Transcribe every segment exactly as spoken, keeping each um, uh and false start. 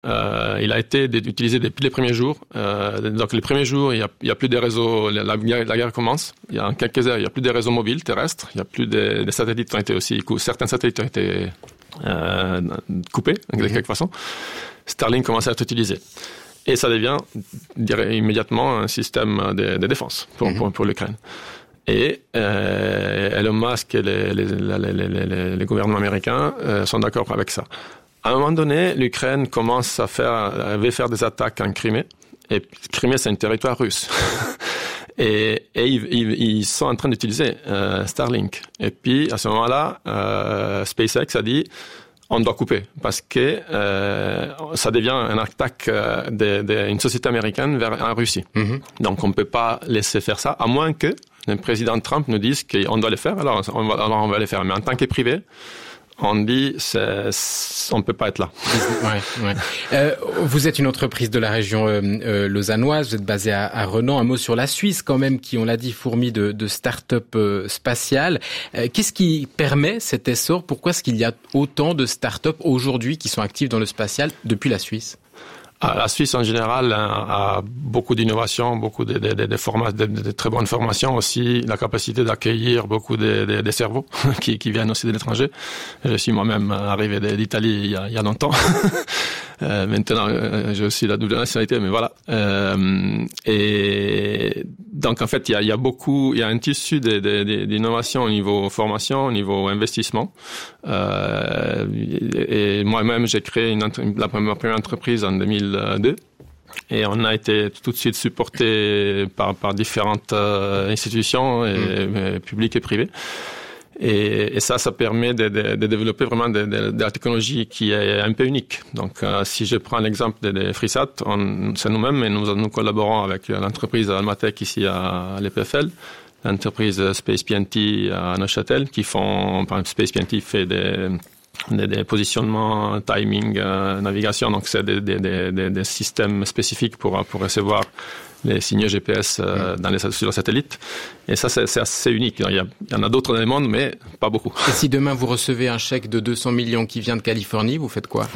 Euh, il a été utilisé depuis les premiers jours. Euh, donc les premiers jours, il y a, il y a plus de réseaux. La, la, la guerre commence. Il y a en quelques heures, il y a plus de réseaux mobiles terrestres. Il y a plus de, de satellites qui ont été aussi. Certains satellites ont été euh, coupés de quelque façon. Starlink commence à être utilisé. Et ça devient immédiatement un système de, de défense pour, mm-hmm. pour, pour l'Ukraine. Et euh, Elon Musk et les, les, les, les, les, les gouvernements américains euh, sont d'accord avec ça. À un moment donné, l'Ukraine commence à faire, avait faire des attaques en Crimée. Et Crimée, c'est un territoire russe. et et ils, ils, ils sont en train d'utiliser euh, Starlink. Et puis, à ce moment-là, euh, SpaceX a dit... on doit couper parce que euh, ça devient une attaque euh, d'une société américaine vers en Russie. Mm-hmm. Donc on ne peut pas laisser faire ça, à moins que le président Trump nous dise qu'on doit le faire, alors on va, alors on va le faire. Mais en tant que privé, on dit c'est, on ne peut pas être là. Ouais, ouais. Euh, vous êtes une entreprise de la région euh, euh, lausannoise, vous êtes basé à, à Renan. Un mot sur la Suisse quand même, qui, on l'a dit, fourmille de, de start-up euh, spatiales. Euh, qu'est-ce qui permet cet essor? Pourquoi est-ce qu'il y a autant de start-up aujourd'hui qui sont actives dans le spatial depuis la Suisse? Ah, la Suisse en général a, a beaucoup d'innovations, beaucoup de, de, de, de, forma- de, de très bonnes formations, aussi la capacité d'accueillir beaucoup de, de, de cerveaux qui, qui viennent aussi de l'étranger. Je suis moi-même arrivé d'Italie il y a, il y a longtemps. euh, maintenant, j'ai aussi la double nationalité, mais voilà. Euh, et donc en fait, il y a, il y a beaucoup, il y a un tissu de, de, de, d'innovation au niveau formation, au niveau investissement. Euh, et, et moi-même, j'ai créé une, la première, première entreprise en deux mille deux et on a été tout de suite supporté par, par différentes euh, institutions et, mmh. et, publiques et privées. Et, et ça, ça permet de, de, de développer vraiment de, de, de la technologie qui est un peu unique. Donc, euh, si je prends l'exemple de, de FreeSat, on, c'est nous-mêmes et nous, nous collaborons avec l'entreprise Almatech ici à l'E P F L, l'entreprise Space P N T à Neuchâtel, qui font, par exemple, Space P N T fait des Des, des positionnements, timing, euh, navigation, donc c'est des, des, des, des systèmes spécifiques pour, pour recevoir les signaux G P S euh, dans les, sur les satellites. Et ça, c'est, c'est assez unique. Il y, a, il y en a d'autres dans le monde, mais pas beaucoup. Et si demain vous recevez un chèque de deux cents millions qui vient de Californie, vous faites quoi?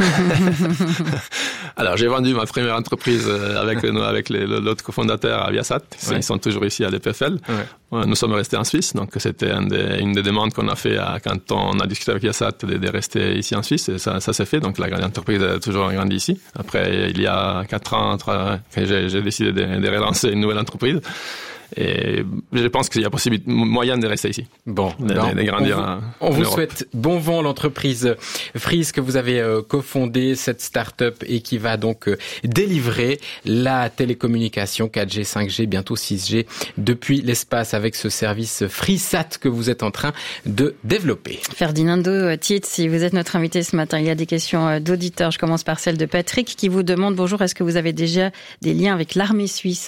Alors, j'ai vendu ma première entreprise avec, avec les, l'autre cofondateur à Viasat. Ouais. Ils sont toujours ici à l'E P F L. Ouais. Nous sommes restés en Suisse, donc c'était une des, une des demandes qu'on a fait à, quand on a discuté avec Viasat de, de rester ici en Suisse. Et ça, ça s'est fait, donc l'entreprise a toujours grandi ici. Après, il y a quatre ans, trois, j'ai, j'ai décidé de, de relancer une nouvelle entreprise. Et je pense qu'il y a possibilité, moyen de rester ici. Bon, de, non, de, de grandir. On vous, on vous souhaite bon vent, l'entreprise Freeze que vous avez euh, cofondée, cette start-up, et qui va donc euh, délivrer la télécommunication quatre G, cinq G, bientôt six G depuis l'espace avec ce service FreeSat que vous êtes en train de développer. Ferdinando Tietzi, vous êtes notre invité ce matin. Il y a des questions d'auditeurs. Je commence par celle de Patrick qui vous demande, bonjour, est-ce que vous avez déjà des liens avec l'armée suisse?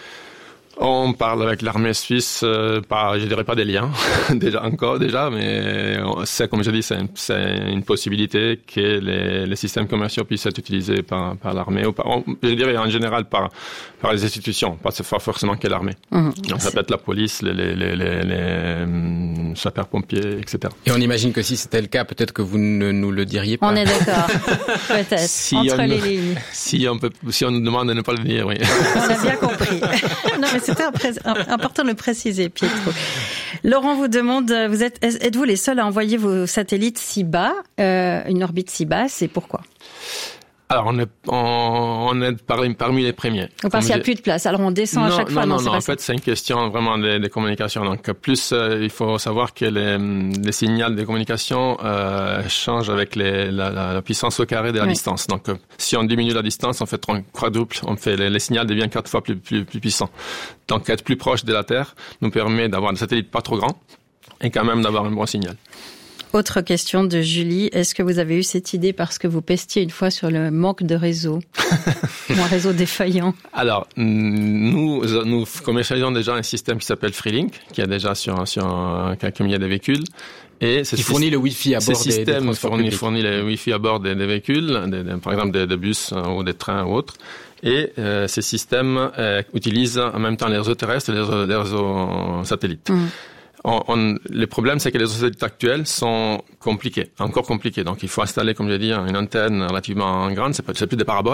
On parle avec l'armée suisse, euh, pas, je dirais pas des liens, déjà encore déjà, mais c'est comme je dis, c'est une, c'est une possibilité que les, les systèmes commerciaux puissent être utilisés par, par l'armée ou par, je dirais en général par, par les institutions, pas forcément que l'armée. Mmh. Donc ça peut être la police, les, les, les, les, les sapeurs-pompiers, et cetera. Et on imagine que si c'était le cas, peut-être que vous ne nous le diriez pas. On est d'accord, peut-être, si entre on, les lignes. Si on peut, si on nous demande de ne pas le dire, oui. On a bien compris. Non, mais c'était important de le préciser, Pietro. Laurent vous demande, vous êtes, êtes-vous les seuls à envoyer vos satellites si bas, euh, une orbite si basse, et pourquoi? Alors, on est, on, on est parmi, parmi les premiers. Parce qu'il n'y a plus de place. Alors, on descend non, à chaque non, fois. Non, non, non, non. En fait, c'est une question vraiment de, de communication. Donc, plus, euh, il faut savoir que les, les signaux de communication euh, changent avec les, la, la, la puissance au carré de la oui. distance. Donc, euh, si on diminue la distance, on fait quadruple, on fait les, les signaux deviennent quatre fois plus, plus, plus puissants. Donc, être plus proche de la Terre nous permet d'avoir des satellites pas trop grands et quand même d'avoir un bon signal. Autre question de Julie. Est-ce que vous avez eu cette idée parce que vous pestiez une fois sur le manque de réseau, ou un réseau défaillant? Alors, nous, nous commercialisons déjà un système qui s'appelle Freelink, qui est déjà sur, sur quelques milliers de véhicules. Et ce il fournit le Wi-Fi à bord des, des, des transports fournit, publics. fournit le Wi-Fi à bord des, des véhicules, des, des, par exemple des, des bus ou des trains ou autres. Et euh, ces systèmes euh, utilisent en même temps les réseaux terrestres et les réseaux, les réseaux satellites. Mmh. on, on, le problème, c'est que les satellites actuels sont compliqués, encore compliqués. Donc, il faut installer, comme j'ai dit, une antenne relativement grande. C'est, pas, c'est plus des paraboles.